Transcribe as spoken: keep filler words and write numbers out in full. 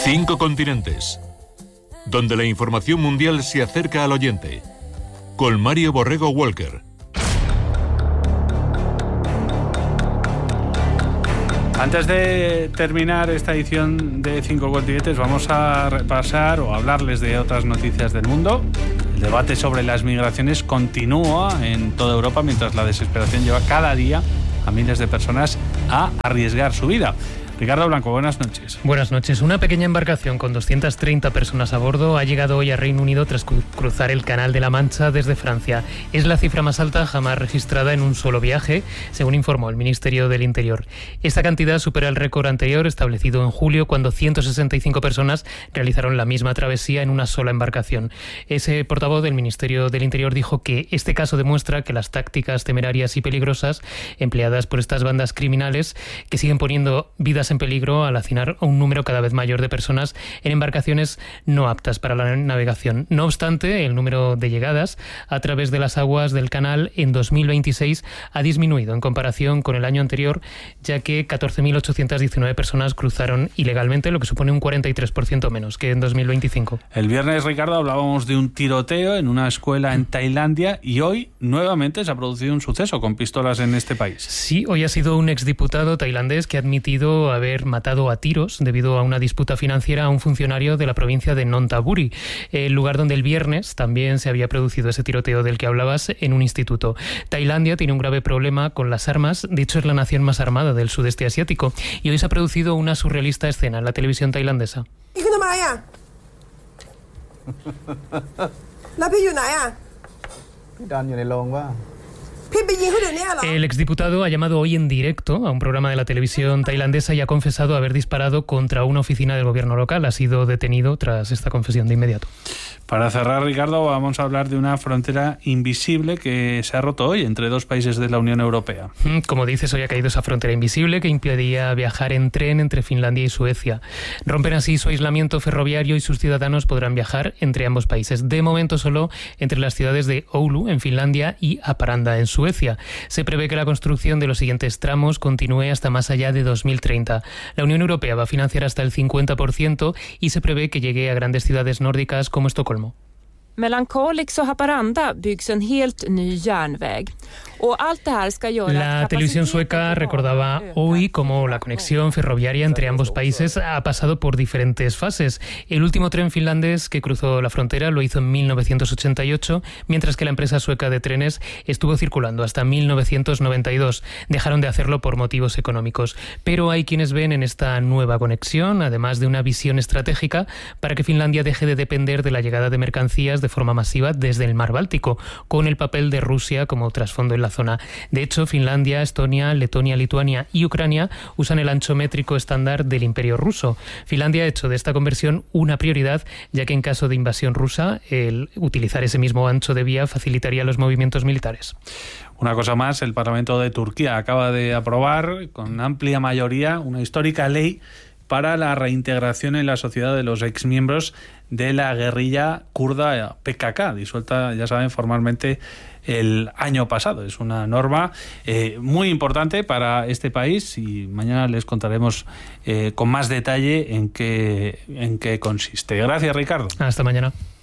Cinco continentes, donde la información mundial se acerca al oyente. Con Mario Borrego Walker. Antes de terminar esta edición de Cinco Continentes, vamos a repasar o hablarles de otras noticias del mundo. El debate sobre las migraciones continúa en toda Europa, mientras la desesperación lleva cada día a miles de personas a arriesgar su vida. Ricardo Blanco, buenas noches. Buenas noches. Una pequeña embarcación con doscientas treinta personas a bordo ha llegado hoy a Reino Unido tras cruzar el Canal de la Mancha desde Francia. Es la cifra más alta jamás registrada en un solo viaje, según informó el Ministerio del Interior. Esta cantidad supera el récord anterior establecido en julio, cuando ciento sesenta y cinco personas realizaron la misma travesía en una sola embarcación. Ese portavoz del Ministerio del Interior dijo que este caso demuestra que las tácticas temerarias y peligrosas empleadas por estas bandas criminales, que siguen poniendo vidas en peligro al hacinar a un número cada vez mayor de personas en embarcaciones no aptas para la navegación. No obstante, el número de llegadas a través de las aguas del canal en dos mil veintiséis ha disminuido en comparación con el año anterior, ya que catorce mil ochocientas diecinueve personas cruzaron ilegalmente, lo que supone un cuarenta y tres por ciento menos que en dos mil veinticinco. El viernes, Ricardo, hablábamos de un tiroteo en una escuela en Tailandia y hoy nuevamente se ha producido un suceso con pistolas en este país. Sí, hoy ha sido un exdiputado tailandés que ha admitido haber matado a tiros debido a una disputa financiera a un funcionario de la provincia de Nonthaburi, el lugar donde el viernes también se había producido ese tiroteo del que hablabas en un instituto. Tailandia tiene un grave problema con las armas, de hecho es la nación más armada del sudeste asiático, y hoy se ha producido una surrealista escena en la televisión tailandesa. El exdiputado ha llamado hoy en directo a un programa de la televisión tailandesa y ha confesado haber disparado contra una oficina del gobierno local. Ha sido detenido tras esta confesión de inmediato. Para cerrar, Ricardo, vamos a hablar de una frontera invisible que se ha roto hoy entre dos países de la Unión Europea. Como dices, hoy ha caído esa frontera invisible que impedía viajar en tren entre Finlandia y Suecia. Rompen así su aislamiento ferroviario y sus ciudadanos podrán viajar entre ambos países. De momento solo entre las ciudades de Oulu, en Finlandia, y Haparanda, en Suecia. Se prevé que la construcción de los siguientes tramos continúe hasta más allá de dos mil treinta. La Unión Europea va a financiar hasta el cincuenta por ciento y se prevé que llegue a grandes ciudades nórdicas como Estocolmo. Mellan Kalix och Haparanda byggs en helt ny järnväg. La televisión sueca recordaba hoy cómo la conexión ferroviaria entre ambos países ha pasado por diferentes fases. El último tren finlandés que cruzó la frontera lo hizo en mil novecientos ochenta y ocho, mientras que la empresa sueca de trenes estuvo circulando hasta mil novecientos noventa y dos. Dejaron de hacerlo por motivos económicos. Pero hay quienes ven en esta nueva conexión, además de una visión estratégica, para que Finlandia deje de depender de la llegada de mercancías de forma masiva desde el mar Báltico, con el papel de Rusia como trasfondo en la zona. De hecho, Finlandia, Estonia, Letonia, Lituania y Ucrania usan el ancho métrico estándar del Imperio ruso. Finlandia ha hecho de esta conversión una prioridad, ya que en caso de invasión rusa, el utilizar ese mismo ancho de vía facilitaría los movimientos militares. Una cosa más, el Parlamento de Turquía acaba de aprobar con amplia mayoría una histórica ley para la reintegración en la sociedad de los exmiembros de la guerrilla kurda P K K, disuelta, ya saben, formalmente el año pasado. Es una norma eh, muy importante para este país y mañana les contaremos eh, con más detalle en qué, en qué consiste. Gracias, Ricardo. Hasta mañana.